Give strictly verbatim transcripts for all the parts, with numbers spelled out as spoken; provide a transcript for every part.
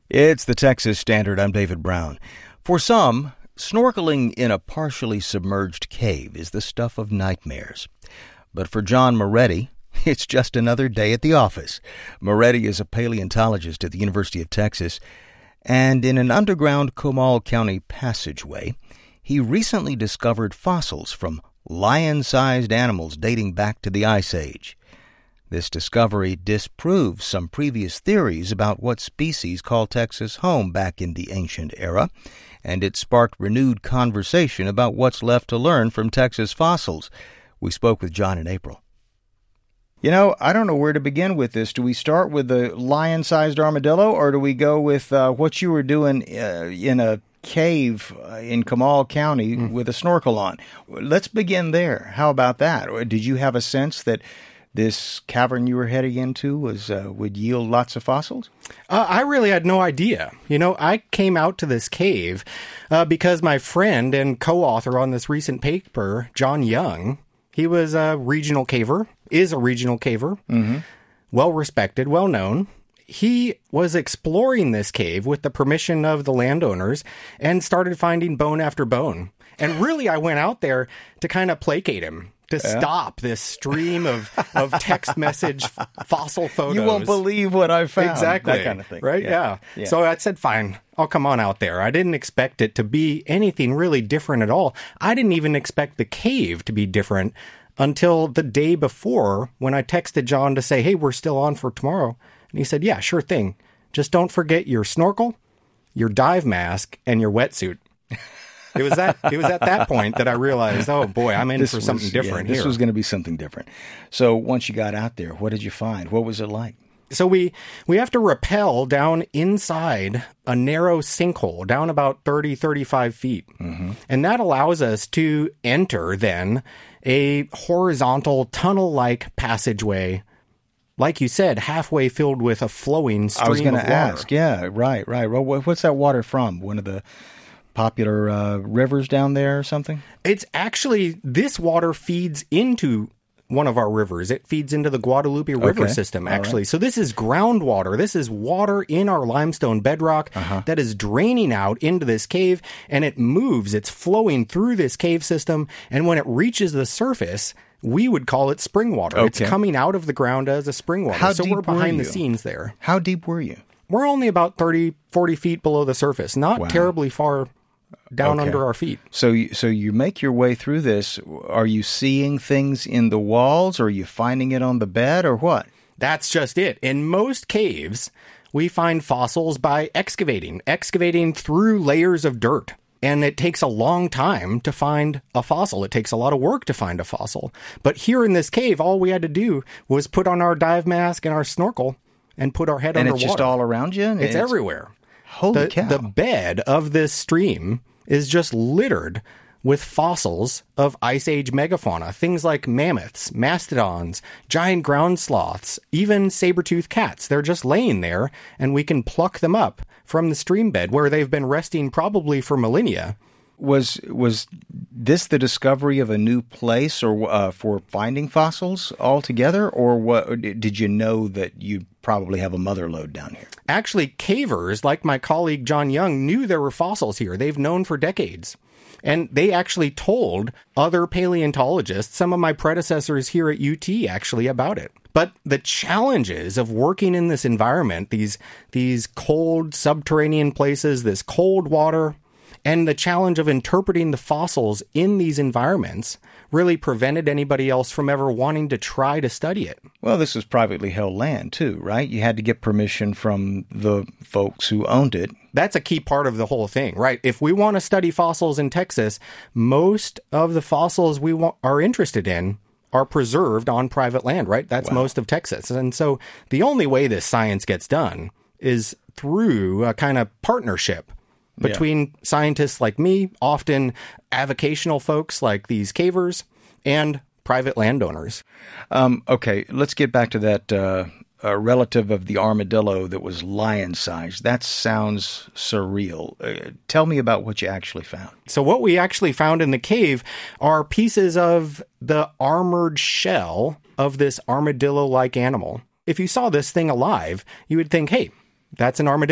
It's the Texas Standard. I'm David Brown. For some, snorkeling in a partially submerged cave is the stuff of nightmares. But for John Moretti, it's just another day at the office. Moretti is a paleontologist at the University of Texas, and in an underground Comal County passageway, he recently discovered fossils from lion-sized animals dating back to the Ice Age. This discovery disproves some previous theories about what species called Texas home back in the ancient era, and it sparked renewed conversation about what's left to learn from Texas fossils. We spoke with John in April. You know, I don't know where to begin with this. Do we start with the lion-sized armadillo, or do we go with uh, what you were doing uh, in a cave uh, in Comal County mm. with a snorkel on? Let's begin there. How about that? Or did you have a sense that this cavern you were heading into was uh, would yield lots of fossils? Uh, I really had no idea. You know, I came out to this cave uh, because my friend and co-author on this recent paper, John Young, he was a regional caver, is a regional caver, mm-hmm. well-respected, well-known. He was exploring this cave with the permission of the landowners and started finding bone after bone. And really, I went out there to kind of placate him, to yeah. stop this stream of, of text message fossil photos. You won't believe what I found. Exactly. That kind of thing. Right? Yeah. Yeah. yeah. So I said, fine, I'll come on out there. I didn't expect it to be anything really different at all. I didn't even expect the cave to be different until the day before when I texted John to say, hey, we're still on for tomorrow. And he said, yeah, sure thing. Just don't forget your snorkel, your dive mask, and your wetsuit. It was that. It was at that point that I realized, oh boy, I'm in this for was, something different yeah, this here. This was going to be something different. So once you got out there, what did you find? What was it like? So we we have to rappel down inside a narrow sinkhole, down about thirty, thirty-five feet. Mm-hmm. And that allows us to enter then a horizontal tunnel-like passageway, like you said, halfway filled with a flowing stream of water. I was going to ask. Yeah, right, right. Well, what's that water from? One of the popular uh, rivers down there or something? It's actually, this water feeds into one of our rivers. It feeds into the Guadalupe River okay. system, All actually. right. So this is groundwater. This is water in our limestone bedrock uh-huh. that is draining out into this cave, and it moves. It's flowing through this cave system, and when it reaches the surface, we would call it spring water. Okay. It's coming out of the ground as a spring water. How so deep we're behind were the you? scenes there. How deep were you? We're only about thirty, forty feet below the surface. Not wow. terribly far down okay. under our feet. So you, so you make your way through this. Are you seeing things in the walls, or are you finding it on the bed, or what? That's just it. In most caves, we find fossils by excavating, excavating through layers of dirt. And it takes a long time to find a fossil. It takes a lot of work to find a fossil. But here in this cave, all we had to do was put on our dive mask and our snorkel and put our head and underwater. And it's just all around you? It's, it's everywhere. Holy the, cow. The bed of this stream is just littered with fossils of Ice Age megafauna, things like mammoths, mastodons, giant ground sloths, even saber-toothed cats. They're just laying there, and we can pluck them up from the stream bed where they've been resting probably for millennia. Was was this the discovery of a new place or uh, for finding fossils altogether, or what? Did you know that you probably have a mother lode down here? Actually, cavers, like my colleague John Young, knew there were fossils here. They've known for decades. And they actually told other paleontologists, some of my predecessors here at U T actually, about it. But the challenges of working in this environment, these, these cold subterranean places, this cold water, and the challenge of interpreting the fossils in these environments really prevented anybody else from ever wanting to try to study it. Well, this was privately held land, too, right? You had to get permission from the folks who owned it. That's a key part of the whole thing, right? If we want to study fossils in Texas, most of the fossils we wa- are interested in are preserved on private land, right? That's wow. most of Texas. And so the only way this science gets done is through a kind of partnership between yeah. scientists like me, often avocational folks like these cavers, and private landowners. Um, okay, let's get back to that uh, uh, relative of the armadillo that was lion-sized. That sounds surreal. Uh, tell me about what you actually found. So what we actually found in the cave are pieces of the armored shell of this armadillo-like animal. If you saw this thing alive, you would think, hey, that's an armadillo.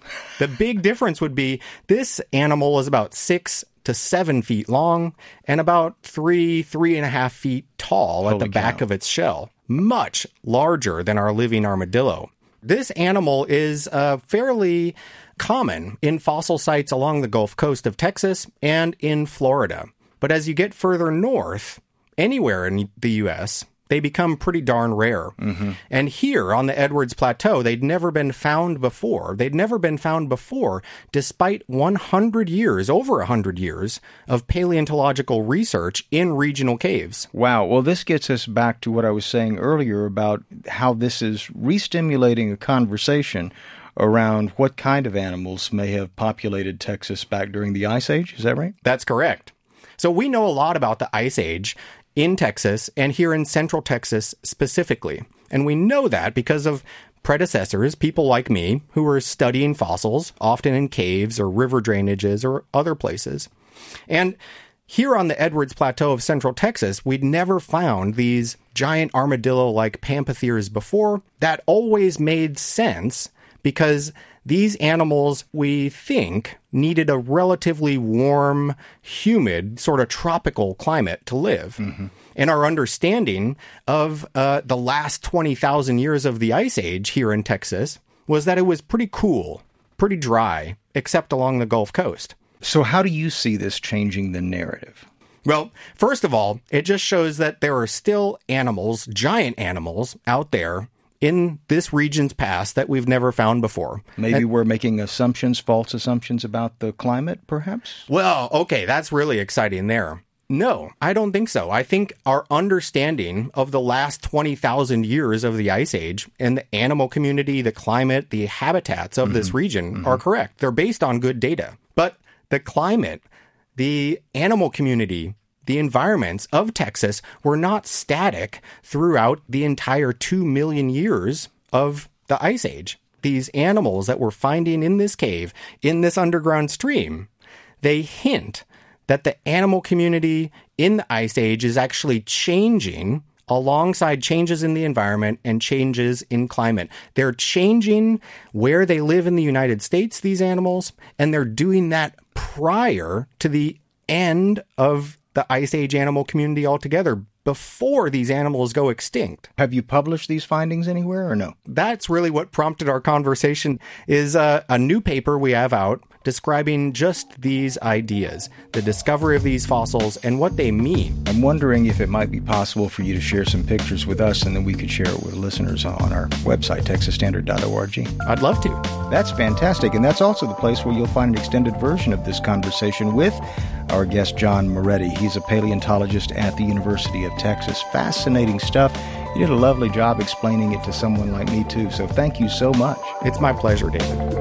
The big difference would be this animal is about six to seven feet long and about three, three and a half feet tall at Holy the back cow. of its shell. Much larger than our living armadillo. This animal is uh, fairly common in fossil sites along the Gulf Coast of Texas and in Florida. But as you get further north, anywhere in the U S, they become pretty darn rare. Mm-hmm. And here on the Edwards Plateau, they'd never been found before. They'd never been found before, despite one hundred years, over one hundred years, of paleontological research in regional caves. Wow. Well, this gets us back to what I was saying earlier about how this is re-stimulating a conversation around what kind of animals may have populated Texas back during the Ice Age. Is that right? That's correct. So we know a lot about the Ice Age in Texas and here in Central Texas specifically. And we know that because of predecessors, people like me, who were studying fossils, often in caves or river drainages or other places. And here on the Edwards Plateau of Central Texas, we'd never found these giant armadillo-like pamphotheres before. That always made sense because these animals, we think, needed a relatively warm, humid, sort of tropical climate to live. Mm-hmm. And our understanding of uh, the last twenty thousand years of the Ice Age here in Texas was that it was pretty cool, pretty dry, except along the Gulf Coast. So how do you see this changing the narrative? Well, first of all, it just shows that there are still animals, giant animals, out there in this region's past that we've never found before. Maybe and, we're making assumptions, false assumptions about the climate, perhaps? Well, okay, that's really exciting there. No, I don't think so. I think our understanding of the last twenty thousand years of the Ice Age and the animal community, the climate, the habitats of mm-hmm. this region mm-hmm. are correct. They're based on good data. But the climate, the animal community, the environments of Texas were not static throughout the entire two million years of the Ice Age. These animals that we're finding in this cave, in this underground stream, they hint that the animal community in the Ice Age is actually changing alongside changes in the environment and changes in climate. They're changing where they live in the United States, these animals, and they're doing that prior to the end of the Ice Age animal community altogether, before these animals go extinct. Have you published these findings anywhere or no? That's really what prompted our conversation, is uh, a new paper we have out describing just these ideas, the discovery of these fossils and what they mean. I'm wondering if it might be possible for you to share some pictures with us and then we could share it with listeners on our website, texas standard dot org. I'd love to. That's fantastic. And that's also the place where you'll find an extended version of this conversation with our guest, John Moretti. He's a paleontologist at the University of Texas. Fascinating stuff. You did a lovely job explaining it to someone like me, too. So thank you so much. It's my pleasure, David.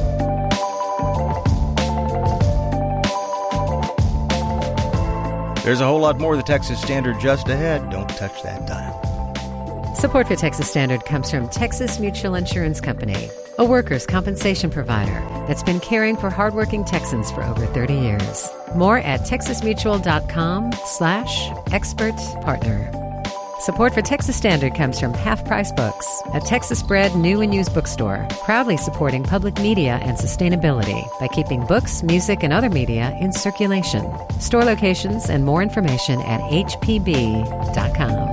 There's a whole lot more of the Texas Standard just ahead. Don't touch that dial. Support for Texas Standard comes from Texas Mutual Insurance Company, a workers' compensation provider that's been caring for hardworking Texans for over thirty years. More at texasmutual.com slash expert partner. Support for Texas Standard comes from Half Price Books, a Texas-bred new and used bookstore, proudly supporting public media and sustainability by keeping books, music, and other media in circulation. Store locations and more information at h p b dot com.